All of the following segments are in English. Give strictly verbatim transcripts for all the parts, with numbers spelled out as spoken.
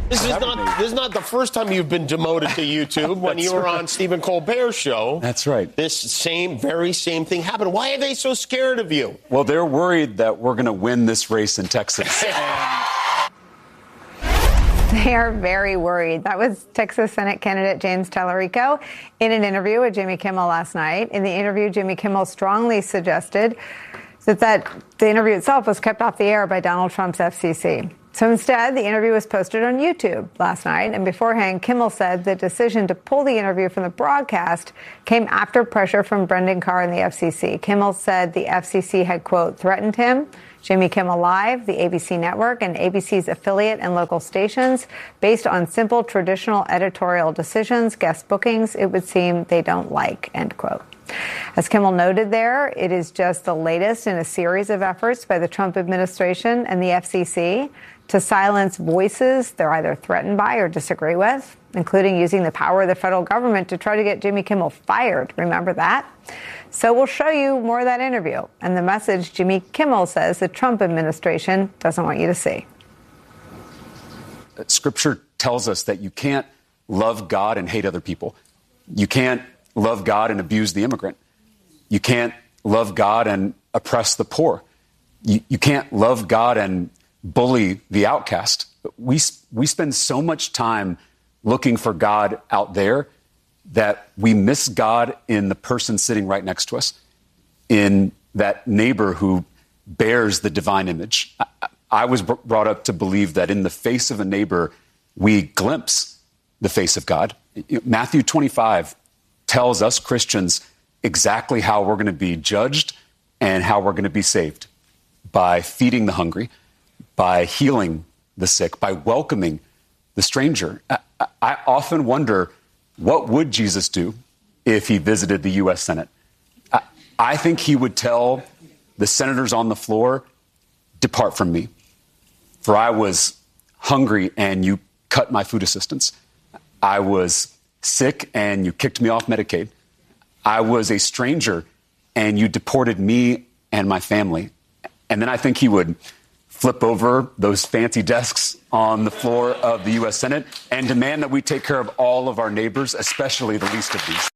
This is not me. this is not the first time you've been demoted to YouTube. When you were right. on Stephen Colbert's show. That's right. This same, very same thing happened. Why are they so scared of you? Well, they're worried that we're going to win this race in Texas. They are very worried. That was Texas Senate candidate James Tallarico in an interview with Jimmy Kimmel last night. In the interview, Jimmy Kimmel strongly suggested that, that the interview itself was kept off the air by Donald Trump's F C C. So instead, the interview was posted on YouTube last night. And beforehand, Kimmel said the decision to pull the interview from the broadcast came after pressure from Brendan Carr and the F C C. Kimmel said the F C C had, quote, threatened him. Jimmy Kimmel Live, the A B C network, and A B C's affiliate and local stations, based on simple traditional editorial decisions, guest bookings, it would seem they don't like, end quote. As Kimmel noted there, it is just the latest in a series of efforts by the Trump administration and the F C C to silence voices they're either threatened by or disagree with, including using the power of the federal government to try to get Jimmy Kimmel fired. Remember that? So we'll show you more of that interview and the message Jimmy Kimmel says the Trump administration doesn't want you to see. Scripture tells us that you can't love God and hate other people. You can't love God and abuse the immigrant. You can't love God and oppress the poor. You, you can't love God and bully the outcast. We, we spend so much time looking for God out there that we miss God in the person sitting right next to us, in that neighbor who bears the divine image. I, I was br- brought up to believe that in the face of a neighbor, we glimpse the face of God. Matthew twenty-five tells us Christians exactly how we're going to be judged and how we're going to be saved: by feeding the hungry, by healing the sick, by welcoming the stranger. I, I often wonder, what would Jesus do if he visited the U S Senate? I, I think he would tell the senators on the floor, depart from me, for I was hungry and you cut my food assistance. I was sick and you kicked me off Medicaid. I was a stranger and you deported me and my family. And then I think he would flip over those fancy desks on the floor of the U S Senate and demand that we take care of all of our neighbors, especially the least of these.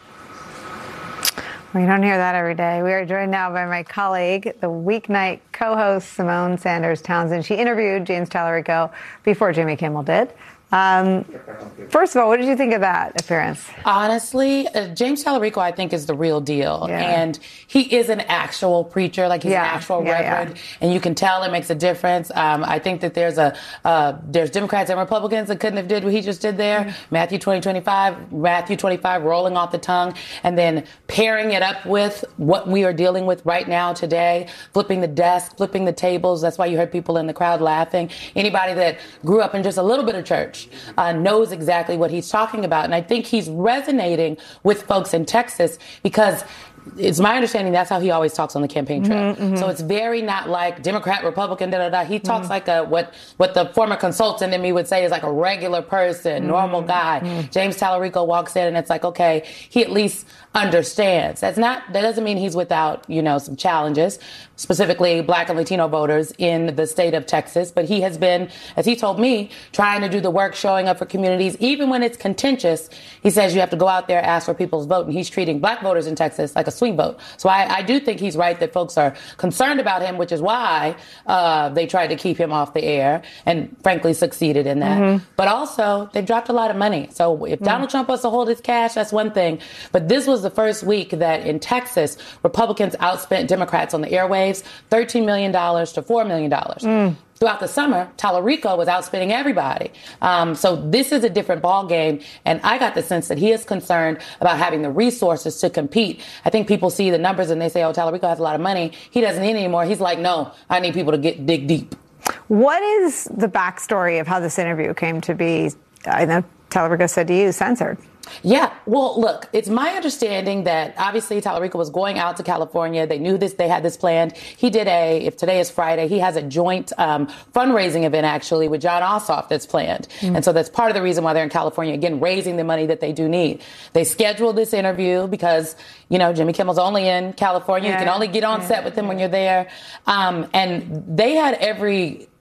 We don't hear that every day. We are joined now by my colleague, the weeknight co-host Symone Sanders Townsend. She interviewed James Tallarico before Jimmy Kimmel did. Um, first of all, what did you think of that appearance? Honestly, uh, James Tallarico, I think, is the real deal. Yeah. And he is an actual preacher, like he's yeah. an actual yeah, reverend. Yeah. And you can tell it makes a difference. Um, I think that there's a uh, there's Democrats and Republicans that couldn't have did what he just did there. Mm-hmm. Matthew twenty twenty-five, Matthew twenty-five rolling off the tongue, and then pairing it up with what we are dealing with right now today, flipping the desk, flipping the tables. That's why you heard people in the crowd laughing. Anybody that grew up in just a little bit of church Uh, knows exactly what he's talking about. And I think he's resonating with folks in Texas because it's my understanding that's how he always talks on the campaign trail. Mm-hmm, mm-hmm. So it's very not like Democrat, Republican, da da da. He talks mm-hmm. like a what what the former consultant in me would say is like a regular person, mm-hmm. normal guy. Mm-hmm. James Tallarico walks in and it's like, okay, he at least understands. That's not that doesn't mean he's without, you know, some challenges, specifically Black and Latino voters in the state of Texas. But he has been, as he told me, trying to do the work, showing up for communities, even when it's contentious. He says you have to go out there, ask for people's vote, and he's treating Black voters in Texas like a swing vote. So I, I do think he's right that folks are concerned about him, which is why uh, they tried to keep him off the air and frankly succeeded in that. Mm-hmm. But also they've dropped a lot of money. So if mm-hmm. Donald Trump wants to hold his cash, that's one thing. But this was the first week that in Texas, Republicans outspent Democrats on the airwaves, thirteen million dollars to four million dollars. Mm. Throughout the summer, Tallarico was outspending everybody. Um, so this is a different ball game. And I got the sense that he is concerned about having the resources to compete. I think people see the numbers and they say, oh, Tallarico has a lot of money. He doesn't need any anymore. He's like, no, I need people to get dig deep. What is the backstory of how this interview came to be? I know Tallarico said to you, censored. Yeah. Well, look, it's my understanding that obviously Tallarico was going out to California. They knew this. They had this planned. He did a, if today is Friday, he has a joint um, fundraising event actually with Jon Ossoff that's planned. Mm. And so that's part of the reason why they're in California, again, raising the money that they do need. They scheduled this interview because, you know, Jimmy Kimmel's only in California. Yeah. You can only get on yeah. set with him when you're there. Um, and they had every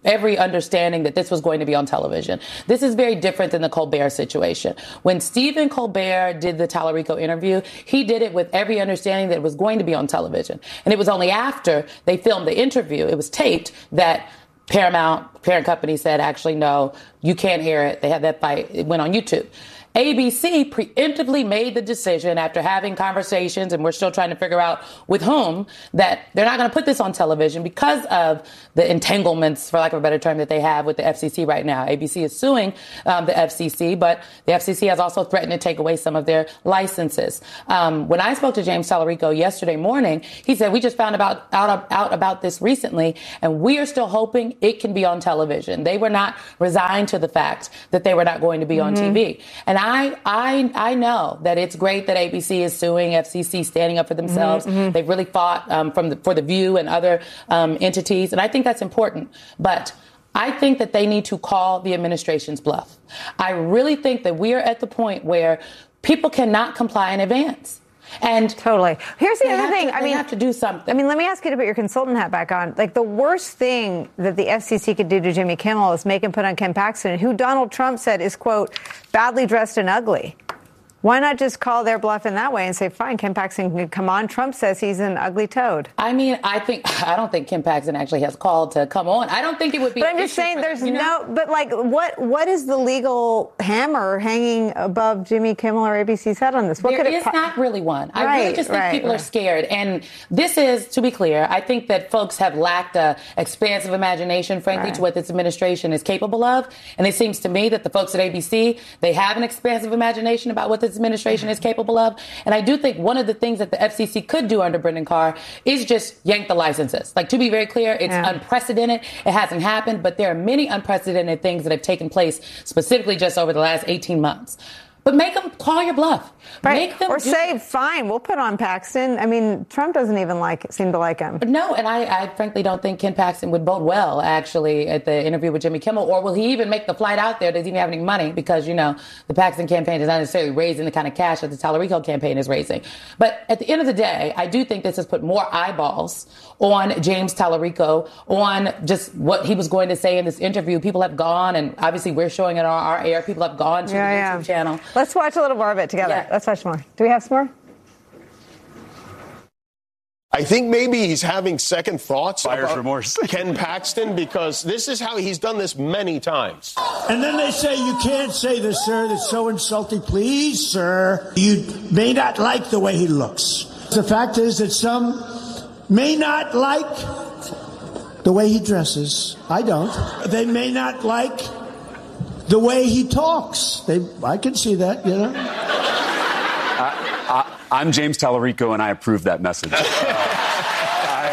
every understanding that this was going to be on television. This is very different than the Colbert situation. When Stephen Colbert did the Tallarico interview, he did it with every understanding that it was going to be on television. And it was only after they filmed the interview, it was taped, that Paramount, parent company, said, actually, no, you can't air it. They had that fight. It went on YouTube. A B C preemptively made the decision after having conversations, and we're still trying to figure out with whom, that they're not going to put this on television because of the entanglements, for lack of a better term, that they have with the F C C right now. A B C is suing um, the F C C, but the F C C has also threatened to take away some of their licenses. Um, when I spoke to James Tallarico yesterday morning, he said, we just found about, out, out about this recently, and we are still hoping it can be on television. They were not resigned to the fact that they were not going to be mm-hmm. on T V. And I, I, I know that it's great that A B C is suing F C C, standing up for themselves. Mm-hmm. They've really fought um, from the, for The View and other um, entities, and I think that's important. But I think that they need to call the administration's bluff. I really think that we are at the point where people cannot comply in advance. And totally. Here's the other thing. To, I mean, have to do something. I mean, let me ask you to put your consultant hat back on. Like, the worst thing that the F C C could do to Jimmy Kimmel is make him put on Ken Paxton, who Donald Trump said is, quote, badly dressed and ugly. Why not just call their bluff in that way and say, fine, Ken Paxton can come on. Trump says he's an ugly toad. I mean, I think, I don't think Ken Paxton actually has called to come on. I don't think it would be. But I'm just saying there's them, you know? no, but like, what, what is the legal hammer hanging above Jimmy Kimmel or A B C's head on this? What there could is it po- not really one. I right, really just think right, people right. are scared. And this is, to be clear, I think that folks have lacked a expansive imagination, frankly, right. to what this administration is capable of. And it seems to me that the folks at A B C, they have an expansive imagination about what this administration is capable of. And I do think one of the things that the F C C could do under Brendan Carr is just yank the licenses. Like, to be very clear, it's yeah. unprecedented. It hasn't happened, but there are many unprecedented things that have taken place specifically just over the last eighteen months. But make them call your bluff. Right. Make them or do say, it. fine, we'll put on Paxton. I mean, Trump doesn't even like seem to like him. No, and I, I frankly don't think Ken Paxton would bode well, actually, at the interview with Jimmy Kimmel. Or will he even make the flight out there? Does he even have any money? Because, you know, the Paxton campaign is not necessarily raising the kind of cash that the Tallarico campaign is raising. But at the end of the day, I do think this has put more eyeballs on James Tallarico, on just what he was going to say in this interview. People have gone, and obviously we're showing it on our air. People have gone to yeah, the YouTube yeah. channel. Let's watch a little more of it together. Yeah. Let's watch more. Do we have some more? I think maybe he's having second thoughts Buyer's about remorse. Ken Paxton, because this is how he's done this many times. And then they say, you can't say this, sir. That's so insulting. Please, sir, you may not like the way he looks. The fact is that some may not like the way he dresses. I don't. They may not like the way he talks. They, I can see that, you know. I, I, I'm James Tallarico, and I approve that message. Uh, I,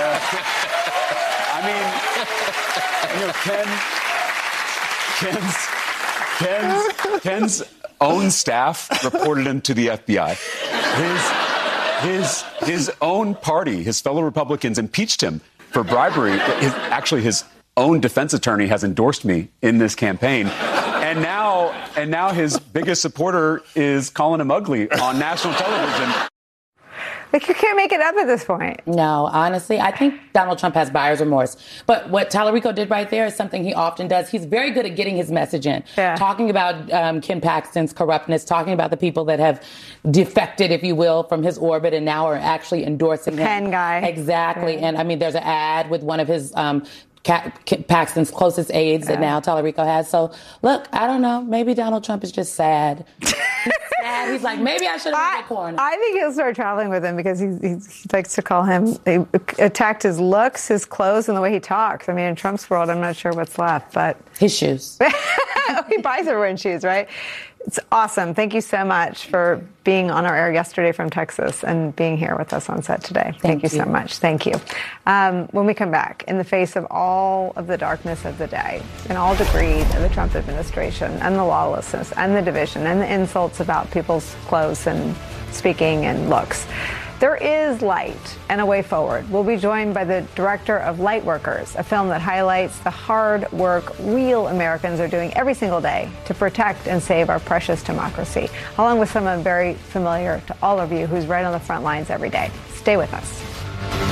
uh, I mean, you know, Ken, Ken's, Ken's, Ken's own staff reported him to the F B I. His, his, his own party, his fellow Republicans, impeached him for bribery. His, actually, his own defense attorney has endorsed me in this campaign. And now, and now his biggest supporter is calling him ugly on national television. Like, you can't make it up at this point. No, honestly, I think Donald Trump has buyer's remorse. But what Tallarico did right there is something he often does. He's very good at getting his message in, yeah. talking about um, Ken Paxton's corruptness, talking about the people that have defected, if you will, from his orbit and now are actually endorsing him. Penn guy. Exactly. Yeah. And I mean, there's an ad with one of his um, Paxton's closest aides yeah. that now Tallarico has. So, look, I don't know. Maybe Donald Trump is just sad. He's sad. He's like, maybe I should have been a corner. I think he'll start traveling with him because he, he, he likes to call him, he attacked his looks, his clothes, and the way he talks. I mean, in Trump's world, I'm not sure what's left, but... His shoes. He buys her wearing shoes, right? It's awesome. Thank you so much for being on our air yesterday from Texas and being here with us on set today. Thank, Thank you, you so much. Thank you. Um, when we come back, in the face of all of the darkness of the day and all the greed of the Trump administration and the lawlessness and the division and the insults about people's clothes and speaking and looks, there is light and a way forward. We'll be joined by the director of Lightworkers, a film that highlights the hard work real Americans are doing every single day to protect and save our precious democracy, along with someone very familiar to all of you who's right on the front lines every day. Stay with us.